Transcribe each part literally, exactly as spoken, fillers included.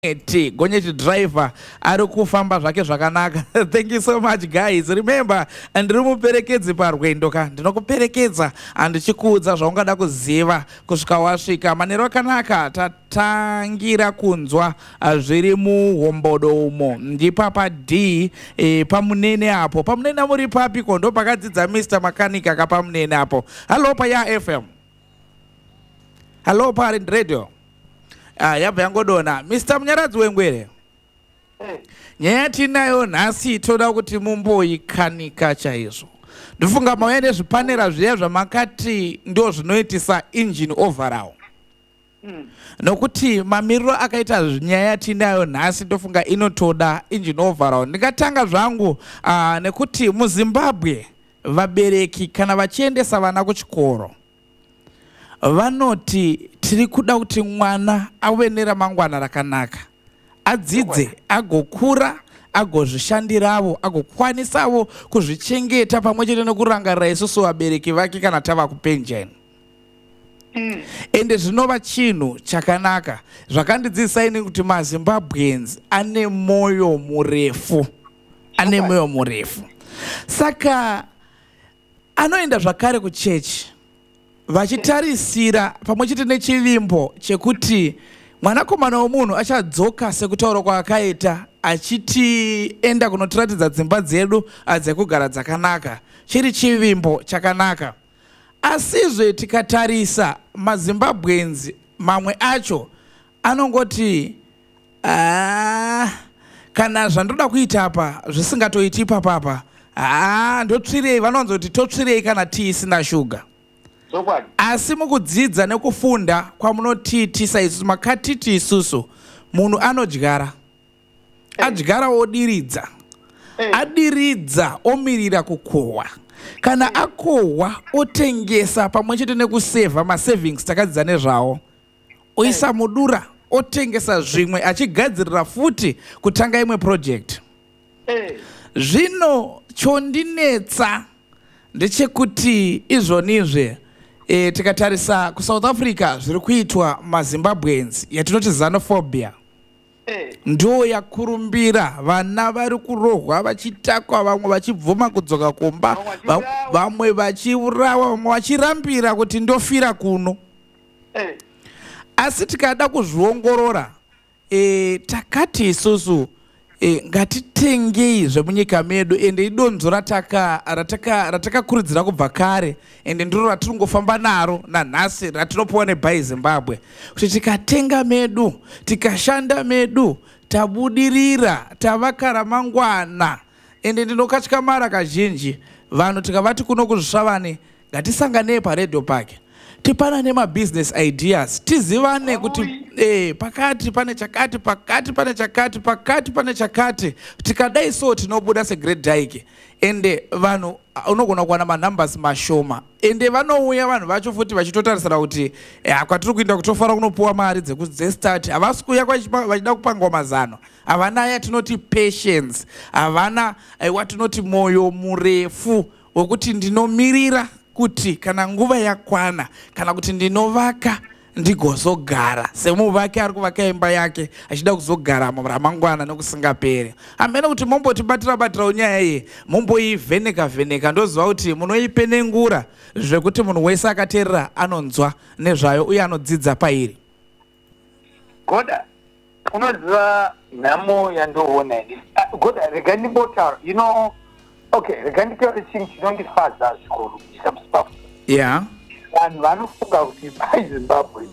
Gonyeti, Gonyeti driver, arikufamba zvake zvakanaka. Thank you so much guys. Remember, and ndirimuperekedzi parwendo, ndinokuperekedza ndichikuudza zvaungada kuziva kusvika wasvika. Manero akanaka tatangira kunzwa zviri muhombodo umo. Ndipapa D e, pamunene apo. Pamunene muri papi kondo pakadzidza Mister Makanika kapamunene apo. Hello pa ya F M. Hello pa radio. Ah, yabva yangodona. Mister Munyaradzi wengwere. Hey. Nyaya tinayo nhasi toda kuti mumboikanika chaizvo. Ndifunga mauya nezvipanera zviya zvamakati ndo zvinoitisa engine overall. Mm. Nokuti mamiriro akaita nyaya tinayo nhasi ndofunga inotoda engine overall. Ndingatanga zvangu uh, nekuti muZimbabwe vabereki kana vachiendesa vana kuchikoro vanoti tiri kuda kuti mwana ave neramangwana rakanaka, adzidze agokura agozvishandiravo agokwanisavo kuzvichengeta pamwe chete nekurangarira isusu vabereki vake kana tava kupenjeni. Mm. Ende zvinova chinhu chakanaka. Zvakandidzidzisa ini kuti maZimbabweans ane moyo murefu, ane moyo murefu. Saka anoenda zvakare kuchechi vachitarisira pamwe chete nechivimbo chekuti mwanakomana womunhu achadzoka sekutaura kwaakaita achitienda kunotiratidza dzimba dzedu dzekugara dzakanaka, chiri chivimbo chakanaka. Asizve tikatarisa maZimbabweans mamwe acho anongoti ah, kana zvandoda kuita apa zvisingatoiti papapa, ah, ndotsvirei, vanonzoti totsvirei kana tiisina shuga. Asi mukudzidza nekufunda kwamunotitisa isusu makatiti isusu munhu anodyara, adyara odiridza, adiridza omirira kukohwa, kana akohwa otengesa pamwe chete nekusevha masavings takadzidza nezvawo, oisa mudura otengesa zvimwe achigadzirira futi kutanga imwe project. Zvino chondinetsa ndechekuti izvonizve E, tikatarisa kuSouth Africa zviri kuitwa maZimbabweans yatinoti xenophobia, Hey. ndo yakurumbira. Vana vari kurohwa vachitakwa, vamwe vachibvuma kudzoka kumba, vamwe vachiurawa, vamwe vachirambira kuti ndofira kuno. Hey. Asi tikada kuzviongorora, e, takati isusu e, ngatitengei zvemunyika medu, ende idonzo rataka rataka ratakakurudzira kubva kare, ende ndiro ratirongofamba naro nanhasi ratinopiwa neBhai Zimbabwe, kuti tikatenga medu, tikashanda medu, tabudirira, tavaka ramangwana. Ende ndinokatya mara kazhinji vanhu tikavati kuno kuzvishavane ngatisanganei paRadio Park tipana nema business ideas, tizivane kuti eh, pakati pane chakati, pakati pane chakati, pakati pane chakati. Tikadai so tinobuda seGreat Dyke, ende vanhu unogona kuwana manumbers mashoma, ende vanouya vanhu vacho futi vachitotarisira kuti eh, kwatiri kuinda kutofara kunopuwa mari dzekustart, havasi kuuya vachida kupangwa mazano, havana ya tinoti patience, havana aiwa tinoti moyo murefu wekuti ndinomirira kuti kana nguva yakwana, kana kuti ndinovaka ndigozogara semuvaki ari kuvaka imba yake achida kuzogara ramangwana nekusingaperi. Hamene kuti mombotibatira batira nyaya iyi, momboivheneka vheneka, ndoziva kuti munoipenengura zvekuti munhu wese akateerera anonzwa nezvayo uye anodzidza pairi. Goda, unoziva nhamo yandoona ini. Goda, rega ndimbotaura, you know, okay, rega nditaure chinhu chinondifadza zvikuru chaMuZimbabwe. Yeah. Vanhu vanofunga kuti Bhai Zimbabwe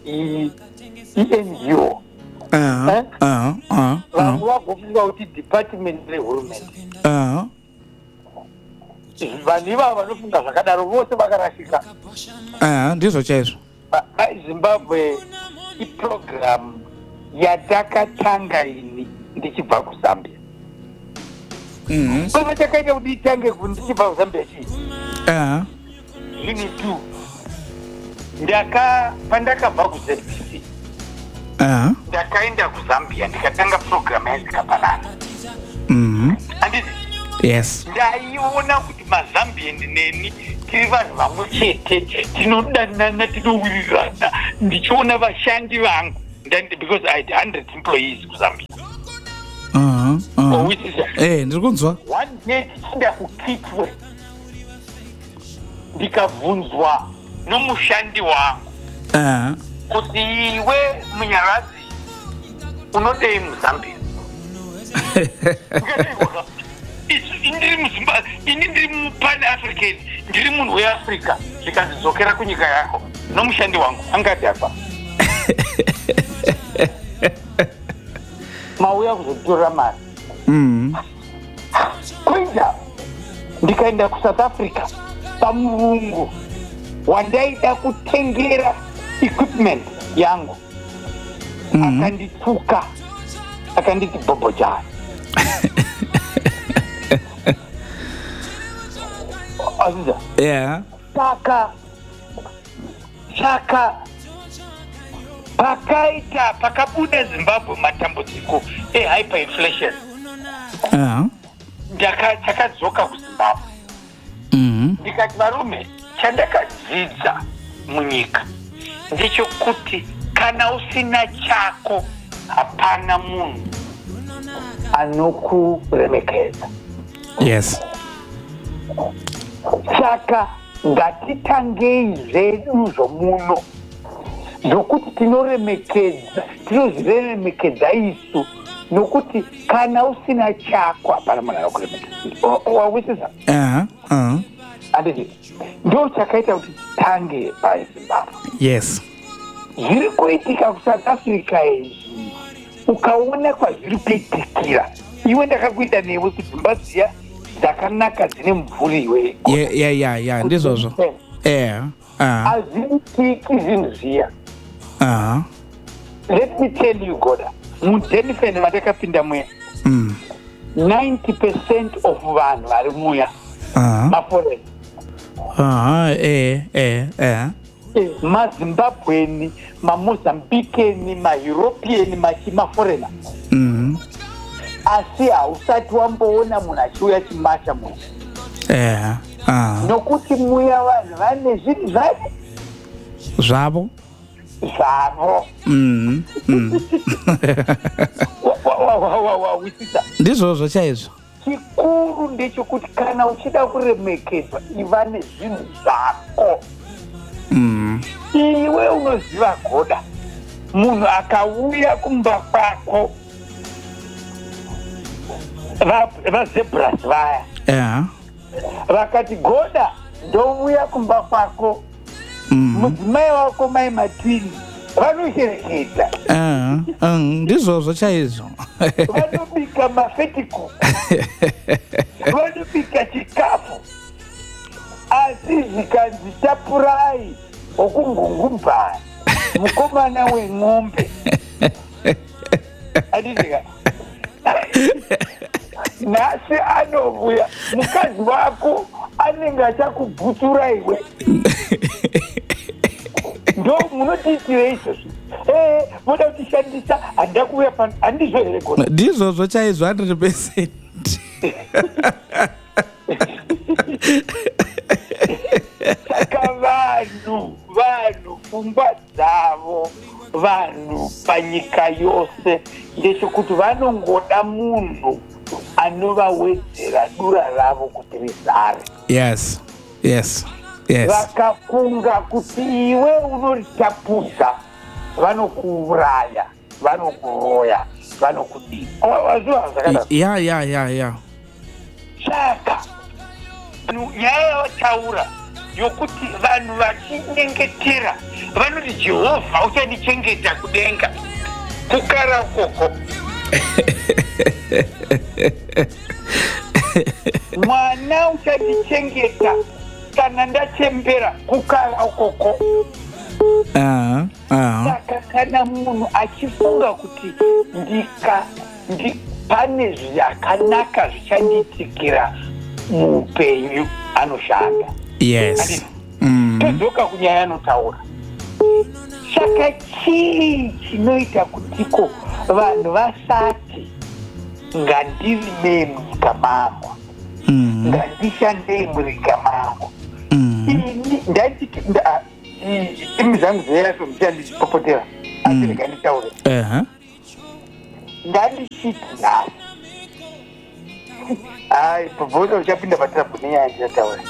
i-N G O. Uh, eh? uh, uh, vanhu vagofunga kuti department rehurumende. Uh. Vanhu ivavo vanofunga zvakadaro vose vakarashika. Uh, ndizvo chaizvo. Bhai Zimbabwe iprogram yatakatanga ini ndichibva kuZambia. Mhm. Kama chakaita kuti itange ndichibva kuZambia chii? Uh. Ini tu ndaka pandakabva kuZ B C, Uh. ndakaenda kuZambia ndikatanga program yanzikapanana. Mhm. Handiti? Yes. Ndaiona kuti maZambian neni tiri vanhu vamwe chete, tinodanana, tinowirirana. Ndichiona vashandi vangu then because I had one hundred employees kuZambia. Uh-huh. Oh, Uh-huh. which is Eh, ndirikunzwa. one day tichida kuKitwe ndikabvunzwa nomushandi wangu Uh-huh. kuti iwe Munyarazi unodei muZambia. Ndiri muZimbabwe, ini ndiri muPan African, ndiri munhu weAfrica, zvikazizokera kunyika yako nomushandi wangu angati apa. Mauya kuzotora mari. Mm. Kwenda ndikaenda kuSouth Africa pamurungu wandaida kutengera equipment yangu. Mm. Akandituka akanditi bobo jani. Aziza. Yeah. Saka saka pakaita pakabuda Zimbabwe matambudziko ehyperinflation. Uh-huh. Ndaka takadzoka kuZimbabwe. Mm. Ndikati varume chandakadzidza munyika ndechekuti kana usina chako hapana munhu anokuremekedza. Yes. Saka ngatitangei zvedu zvomuno zvokuti tinoremekedza tinozviremekedza isu nokuti kana usina chako hapana munhu anokuremekedza. Wawisisa? Uh-huh. Uh-huh. Anditi ndo chakaita kuti tange paZimbabwe. Yes. Zviri kuitika kuSouth Africa izvi ukaona kwazviri kuitikira iwe ndakakuita newe kudzimba dziya dzakanaka dzine mvuri iwe. Yeah, yeah, yeah, yeah. Ndizvozvo. Yeah. Uh-huh. Hazviitiki zvinhu zviya. Uh-huh. Let me tell you Goda, muDenfen mandakapinda muya Mm. ninety percent of vanhu vari muya Uh-huh. maforeign. Uh-huh. Eh, eh, eh. maZimbabweni, maMozambikeni, maEuropean, machimaforena. Mm. Asi hausati wamboona munhu achiuya chimasha muya. Yeah. Uh-huh. Nokuti muya vanhu vane zvinhu zvavo Zvavo. zvavo. Mm. Mm. Wawisisa. Ndizvozvo chaizvo. Chikuru ndechekuti kana uchida kuremekedzwa iva nezvinhu zvako. Mm. Iwe unoziva Goda, munhu akauya kumba kwako vazebras vaya Yeah. vakati Goda ndouya kumba kwako Mm. mudzimai wako mai matwini vanoshereketa. Uh-huh. Uh, ndizvozvo chaizvo. Vanobika mafetikuku vanobika chikafu asi zvikanzi tapurai okungungumbai mukomana weng'ombe adidika nhasi anovuya mukadzi wako anenge achakubvutura iwe ndo munotiitirei izvozvo. Eh, voda kutishandisa handida kuuya pano handizvo here Goda? Ndizvozvo chaizvo one hundred percent. Saka vanhu vanhu pfungwa dzavo vanhu panyika yose ndechekuti vanongoda munhu anovawedzera dura ravo kuti rizare. Yes. Yes. Yes. Vakafunga kuti iwe unoritapudza vanokuuraya vanokuroya vanokudii. Waziva zvakadaro? Yeah, yeah, yeah, yeah. Saka nyaya yavataura yokuti vanhu vachinyengetera vanoti Jehovha uchandichengeta kudenga kukara ukoko. Mwana uchandichengeta kana ndachembera kukara ukoko. Uh-huh. Uh-huh. Saka kana munhu achifunga kuti ndika ndi pane zvakanaka zvichandiitikira muupenyu anoshanda. Yes. Mm. Todzoka kunyaya anotaura. Saka chii chinoita kutiko vanhu vasati ngandirime munyika mangu, Mm. ngandishandei munyika mangu. Mm. Ini ndaiti imi zangu zeyazvo muchandichipopotera asi rega nditaure ehe ngandichiti nhasi hai bvunza uchapinda patrapu nenyaya ndiyataura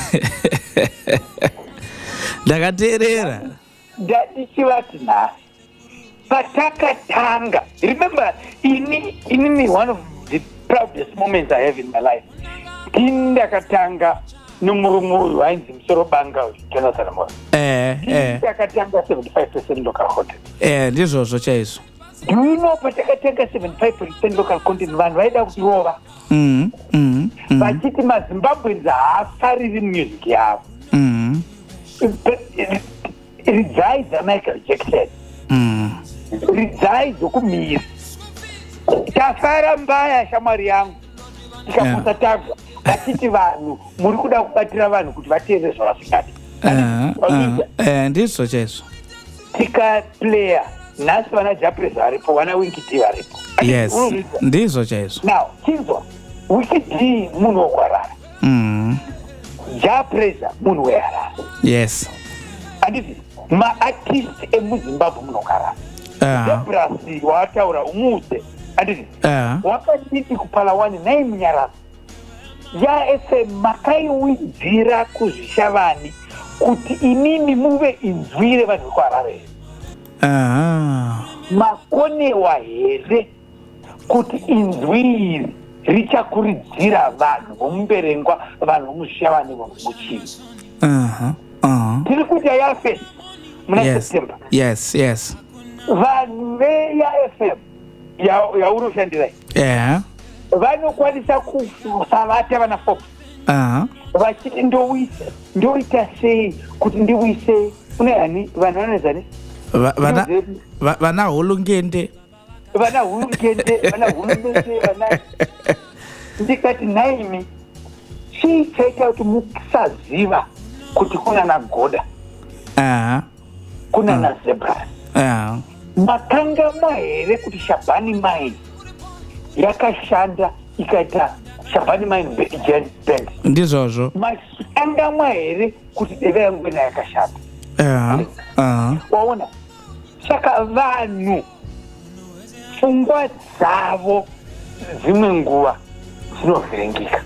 ndakateerera ndandichivati nhasi patakatanga remember ini inini one of the proudest moments I have in my life ini ndakatanga nomurume uyu ainzi musoro banga uyu Jonathan Mora eh eh ndakatanga seventy-five percent local content eh ndizvozvo chaizvo do you know patakatanga seventy-five percent local content vanhu vaida kutirova mm mm vachiti mazimbabweans haafariri music yavo mm ridzai dzamichael Jackson mm ridzai dzokumiri tafara mbaya shamwari yangu tikakusa tagwa vachiti vanhu muri kuda kubatira vanhu kuti vateere zvavasingadi eh ndizvo chaizvo tikaplayer nhasi vana Japrez varipo vana Winkid varipo yes ndizvo chaizvo now chinzwa Winkid munhu wokwarara mm Japrez munhu weharare yes handiti maartist emuzimbabwe munokarara Zebrasi wataura umuudze handiti wakaditi kupala wani nai munyarazi yaF M makaiwidzira kuzvishavani kuti inini muve inzwire vanhu vekwarare makonewa here kuti inzwi iri richakuridzira vanhu vomumberengwa vanhu vomuzvishavani vomuchii tiri kuita yaF M muna September yes yes vanhu veyaF M yaunoshandirai vanokwanisa kusavata vana Fox vachiti ndoisa ndoita sei kuti ndiwise une hani vanhu vanozani vana hulungende vana hulungende vana hulungende vana ndikati naimi chii chaita kuti musaziva kuti kuna nagoda kuna naZebras makanga mahere kuti Shabani Mine yakashanda ikaita Shabani Mine band ndizvozvo makanga mahere kuti Deve Yangwena yakashanda waona saka vanhu pfungwa dzavo dzimwe nguva dzinovhiringika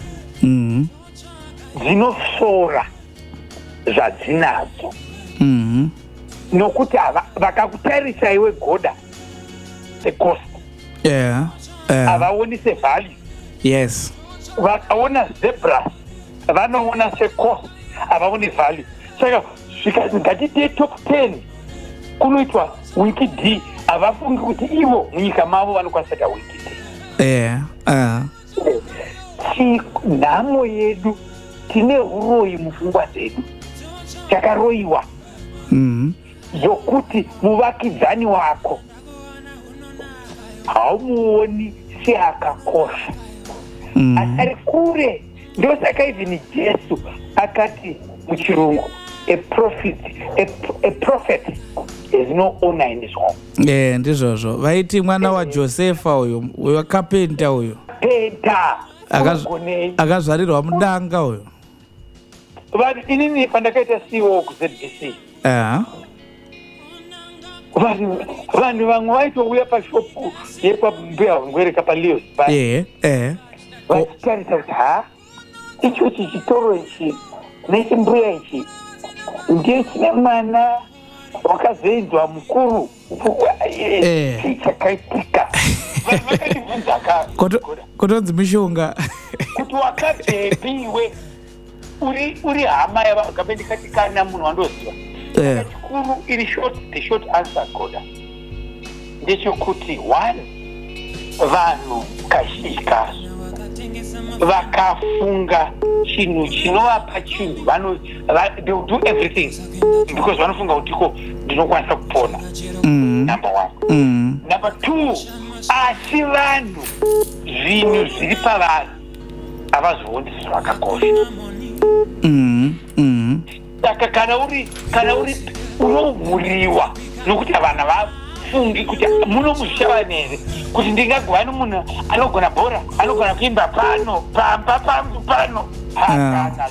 dzinosora zvadzinadzo nokuti vakakutarisa iwe goda secost havaoni sevalue yes vakaona Zebras vanoona secost havaoni value saka zvikazi ngatite top ten kunoitwa Winkid havafungi kuti ivo munyika mavo vanokwanisa ta Winkid nhamo yedu tine uroyi mupfungwa dzedu takaroyiwa yokuti muvakidzani wako haumuoni seakakosha asi ari kure. Ndosaka even Jesu akati muchirungu a prophet a, a prophet is no honor in his home. Eh ndizvozvo vaiti mwana wa Josefa uyo uyo kapenta uyo penta akazvarirwa mudanga uyo vanhu inini pandakaita C E O ku Z B C eh vanhu vanhu vamwe vaitouya pashopu yepambuya ngwere kapalios eh eh vachitarisa kuti ha ichochi chitoro ichi nechimbuya ichi ndiye chine mwana wakazoinzwa mukuru chichakaitika vakatibvunza kutonzi mishonga kuti wakabhebiwe uri uri hama yavakabe ndikati kana munhu wandoziva chikuru iri short the short answer goda ndechekuti one vanhu kazhinji kazo vakafunga chinhu chinovapa chinhu vano they will do everything because vanofunga kuti ko ndinokwanisa kupona number one number two asi vanhu zvinhu zviri pavanhu havazvioni zvakakosha saka kana uri kana uri unomhuriwa nokuti vanhu vafungi kuti munomuzvishavani here kuti ndingagova nomunhu anogona bhora anogona kuimba pano pamba pangu pano hakana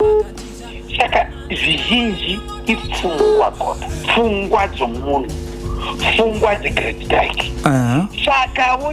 saka zvizhinji ipfungwa goda pfungwa dzomunhu fungwa the great dyke Aha. saka